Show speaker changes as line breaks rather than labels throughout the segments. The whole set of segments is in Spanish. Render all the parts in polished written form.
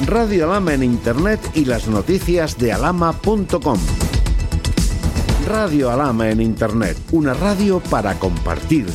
Radio Alhama en Internet y las noticias de alhama.com. Radio Alhama en Internet, una radio para compartir.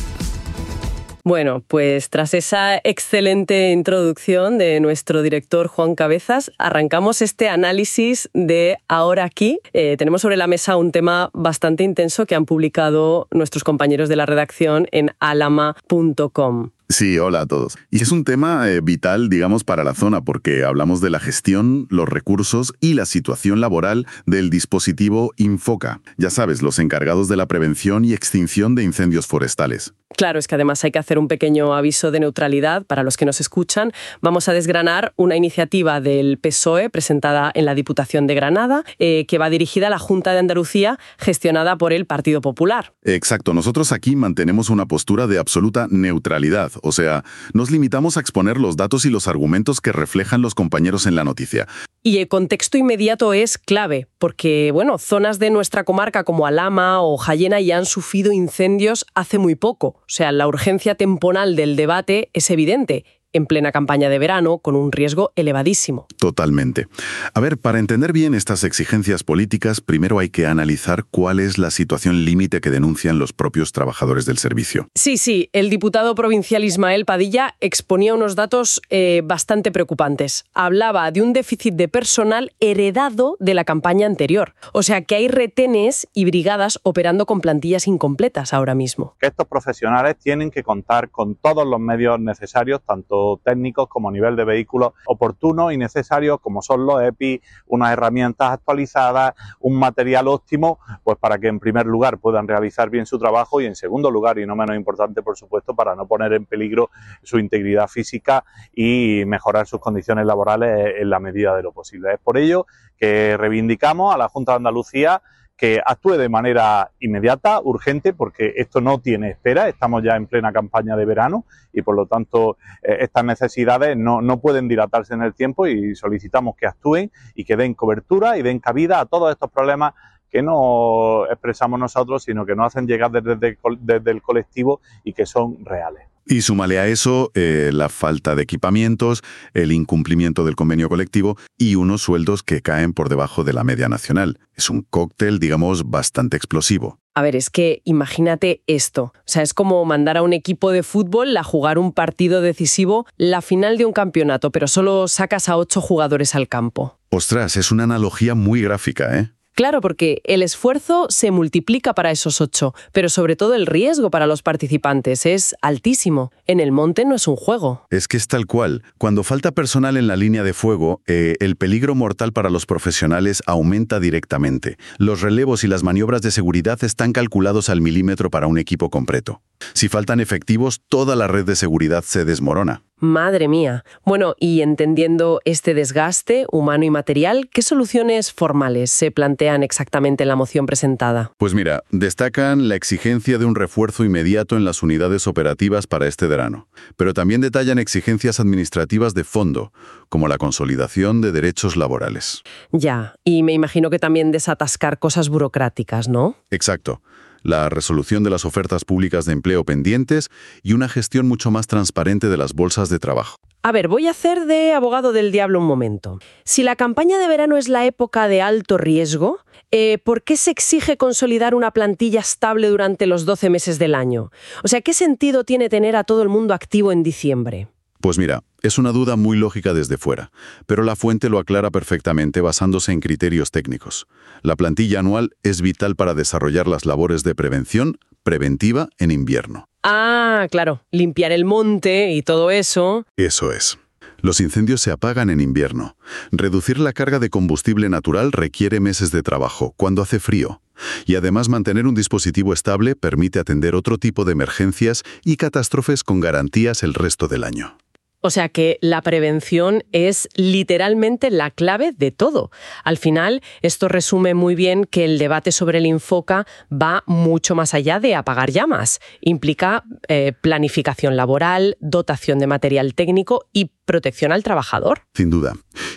Bueno, pues tras esa excelente introducción de nuestro director Juan Cabezas, arrancamos este análisis de Ahora Aquí. Tenemos sobre la mesa un tema bastante intenso que han publicado nuestros compañeros de la redacción en alhama.com.
Sí, hola a todos. Y es un tema vital, digamos, para la zona, porque hablamos de la gestión, los recursos y la situación laboral del dispositivo Infoca. Ya sabes, los encargados de la prevención y extinción de incendios forestales.
Claro, es que además hay que hacer un pequeño aviso de neutralidad para los que nos escuchan. Vamos a desgranar una iniciativa del PSOE presentada en la Diputación de Granada, que va dirigida a la Junta de Andalucía, gestionada por el Partido Popular.
Exacto. Nosotros aquí mantenemos una postura de absoluta neutralidad. O sea, nos limitamos a exponer los datos y los argumentos que reflejan los compañeros en la noticia.
Y el contexto inmediato es clave, porque, zonas de nuestra comarca como Alhama o Jayena ya han sufrido incendios hace muy poco. O sea, la urgencia temporal del debate es evidente, en plena campaña de verano, con un riesgo elevadísimo.
Totalmente. A ver, para entender bien estas exigencias políticas, primero hay que analizar cuál es la situación límite que denuncian los propios trabajadores del servicio.
Sí, el diputado provincial Ismael Padilla exponía unos datos bastante preocupantes. Hablaba de un déficit de personal heredado de la campaña anterior. O sea, que hay retenes y brigadas operando con plantillas incompletas ahora mismo.
Estos profesionales tienen que contar con todos los medios necesarios, tanto técnicos como a nivel de vehículos oportunos y necesarios, como son los EPI, unas herramientas actualizadas, un material óptimo, pues para que en primer lugar puedan realizar bien su trabajo y en segundo lugar, y no menos importante por supuesto, para no poner en peligro su integridad física y mejorar sus condiciones laborales en la medida de lo posible. Es por ello que reivindicamos a la Junta de Andalucía que actúe de manera inmediata, urgente, porque esto no tiene espera, estamos ya en plena campaña de verano y por lo tanto estas necesidades no pueden dilatarse en el tiempo y solicitamos que actúen y que den cobertura y den cabida a todos estos problemas que no expresamos nosotros, sino que nos hacen llegar desde el colectivo y que son reales.
Y súmale a eso la falta de equipamientos, el incumplimiento del convenio colectivo y unos sueldos que caen por debajo de la media nacional. Es un cóctel, digamos, bastante explosivo.
A ver, es que imagínate esto. O sea, es como mandar a un equipo de fútbol a jugar un partido decisivo, la final de un campeonato, pero solo sacas a 8 jugadores al campo.
Ostras, es una analogía muy gráfica, ¿eh?
Claro, porque el esfuerzo se multiplica para esos 8, pero sobre todo el riesgo para los participantes es altísimo. En el monte no es un juego.
Es que es tal cual. Cuando falta personal en la línea de fuego, el peligro mortal para los profesionales aumenta directamente. Los relevos y las maniobras de seguridad están calculados al milímetro para un equipo completo. Si faltan efectivos, toda la red de seguridad se desmorona.
Madre mía. Bueno, y entendiendo este desgaste humano y material, ¿qué soluciones formales se plantean exactamente en la moción presentada?
Pues mira, destacan la exigencia de un refuerzo inmediato en las unidades operativas para este verano, pero también detallan exigencias administrativas de fondo, como la consolidación de derechos laborales.
Ya, y me imagino que también desatascar cosas burocráticas, ¿no?
Exacto. La resolución de las ofertas públicas de empleo pendientes y una gestión mucho más transparente de las bolsas de trabajo.
A ver, voy a hacer de abogado del diablo un momento. Si la campaña de verano es la época de alto riesgo, ¿por qué se exige consolidar una plantilla estable durante los 12 meses del año? O sea, ¿qué sentido tiene tener a todo el mundo activo en diciembre?
Pues mira, es una duda muy lógica desde fuera, pero la fuente lo aclara perfectamente basándose en criterios técnicos. La plantilla anual es vital para desarrollar las labores de preventiva en invierno.
Ah, claro, limpiar el monte y todo eso.
Eso es. Los incendios se apagan en invierno. Reducir la carga de combustible natural requiere meses de trabajo, cuando hace frío. Y además mantener un dispositivo estable permite atender otro tipo de emergencias y catástrofes con garantías el resto del año.
O sea que la prevención es literalmente la clave de todo. Al final, esto resume muy bien que el debate sobre el Infoca va mucho más allá de apagar llamas. Implica planificación laboral, dotación de material técnico y protección al trabajador.
Sin duda.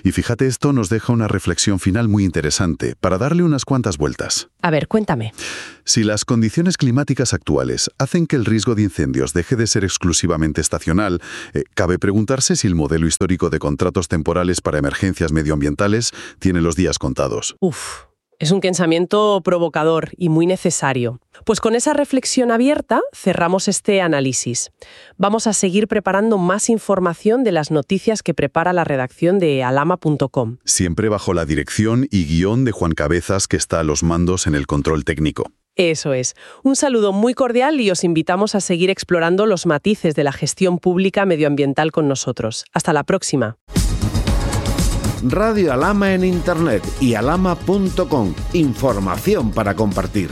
Y fíjate, esto nos deja una reflexión final muy interesante, para darle unas cuantas vueltas.
A ver, cuéntame.
Si las condiciones climáticas actuales hacen que el riesgo de incendios deje de ser exclusivamente estacional, cabe preguntarse si el modelo histórico de contratos temporales para emergencias medioambientales tiene los días contados.
Uf. Es un pensamiento provocador y muy necesario. Pues con esa reflexión abierta cerramos este análisis. Vamos a seguir preparando más información de las noticias que prepara la redacción de alama.com.
Siempre bajo la dirección y guión de Juan Cabezas, que está a los mandos en el control técnico.
Eso es. Un saludo muy cordial y os invitamos a seguir explorando los matices de la gestión pública medioambiental con nosotros. Hasta la próxima.
Radio Alama en Internet y alama.com. Información para compartir.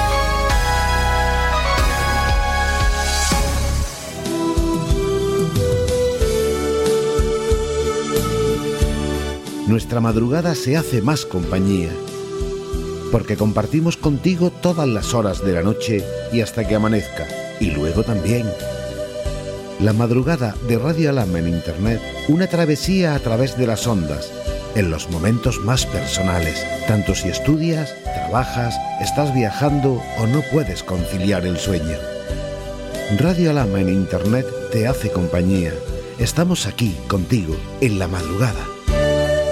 Nuestra madrugada se hace más compañía, porque compartimos contigo todas las horas de la noche y hasta que amanezca, y luego también. La madrugada de Radio Alama en Internet, una travesía a través de las ondas, en los momentos más personales, tanto si estudias, trabajas, estás viajando o no puedes conciliar el sueño. Radio Alama en Internet te hace compañía. Estamos aquí contigo en la madrugada.